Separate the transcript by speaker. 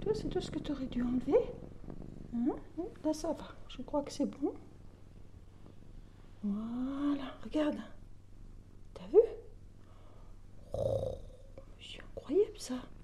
Speaker 1: Ça, c'est tout ce que tu aurais dû enlever. Hein? Là, ça va. Je crois que c'est bon. Voilà, regarde. T'as vu? Oh, c'est incroyable ça.